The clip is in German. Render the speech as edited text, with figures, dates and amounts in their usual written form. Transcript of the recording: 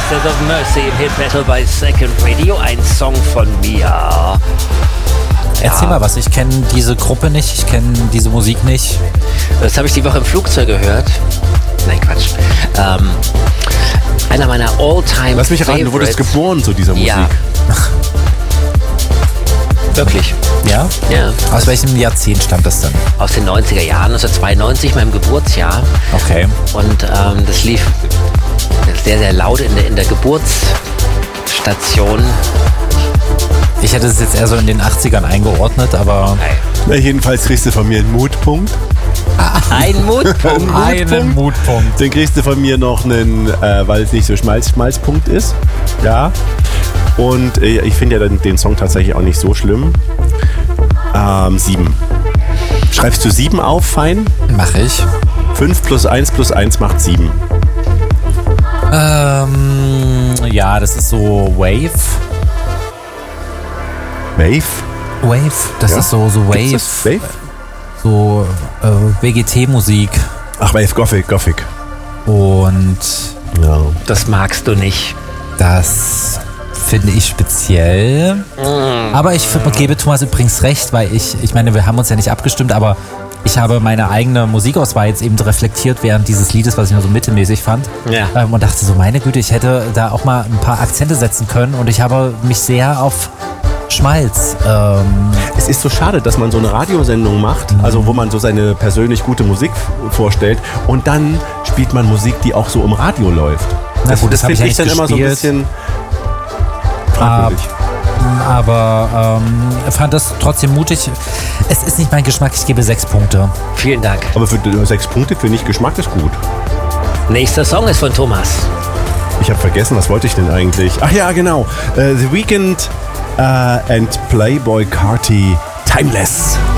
Sisters of Mercy im Hit Battle bei Second Radio, ein Song von mir. Erzähl mal was, ich kenne diese Gruppe nicht, ich kenne diese Musik nicht. Das habe ich die Woche im Flugzeug gehört. Nein, Quatsch. Einer meiner All-Time Lass mich raten, du wurdest geboren zu dieser Musik. Ja. Wirklich. Ja? Ja. Aus welchem Jahrzehnt stammt das denn? Aus den 90er Jahren, 1992, meinem Geburtsjahr. Okay. Und das lief sehr, sehr laut in der Geburtsstation. Ich hätte es jetzt eher so in den 80ern eingeordnet, aber... Na, jedenfalls kriegst du von mir einen Mutpunkt. Ein Mutpunkt. Einen Mutpunkt. Dann kriegst du von mir noch einen, weil es nicht so Schmalzpunkt ist. Ja. Und ich finde ja den Song tatsächlich auch nicht so schlimm. 7. Schreibst du 7 auf, fein? Mach ich. 5 plus 1 plus 1 macht 7. Ja, das ist so Wave. Wave? Wave, das Ja. ist so Wave. Gibt's das? Wave? So WGT-Musik. Ach, Wave, Gothic. Und Ja. Das magst du nicht. das finde ich speziell. Aber ich gebe Thomas übrigens recht, weil ich meine, wir haben uns ja nicht abgestimmt, aber ich habe meine eigene Musikauswahl jetzt eben reflektiert während dieses Liedes, was ich nur so mittelmäßig fand. Ja. Und dachte so, meine Güte, ich hätte da auch mal ein paar Akzente setzen können und ich habe mich sehr auf Schmalz. Es ist so schade, dass man so eine Radiosendung macht, also wo man so seine persönlich gute Musik vorstellt und dann spielt man Musik, die auch so im Radio läuft. Na gut, das habe finde ich ich ja dann nicht immer so ein gespielt. bisschen fragwürdig. Aber fand das trotzdem mutig. Es ist nicht mein Geschmack, ich gebe 6 Punkte. Vielen Dank. Aber für 6 Punkte finde ich Geschmack ist gut. Nächster Song ist von Thomas. Ich habe vergessen, was wollte ich denn eigentlich? Ach ja, genau. The Weeknd and Playboy Carti, Timeless.